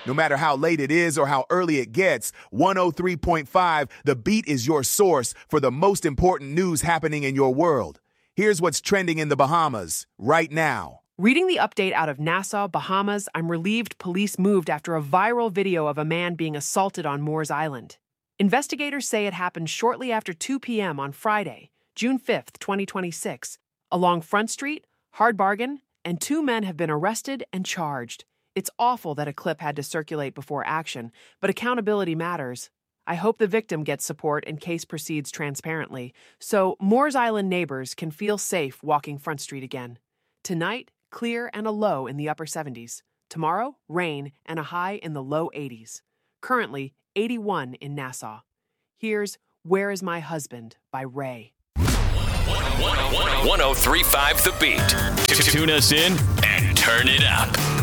No matter how late it is or how early it gets, 103.5 The Beat is your source for the most important news happening in your world. Here's what's trending in the Bahamas right now. Reading the update out of Nassau, Bahamas, I'm relieved police moved after a viral video of a man being assaulted on Moores Island. Investigators say it happened shortly after 2 p.m. on Friday, June 5th, 2026, along Front Street, Hard Bargain, and 2 men have been arrested and charged. It's awful that a clip had to circulate before action, but accountability matters. I hope the victim gets support and case proceeds transparently, so Moores Island neighbors can feel safe walking Front Street again. Tonight, clear and a low in the upper 70s. Tomorrow, rain and a high in the low 80s. Currently, 81 in Nassau. Here's Where Is My Husband by Ray. 103.5 The Beat. Tune us in and turn it up.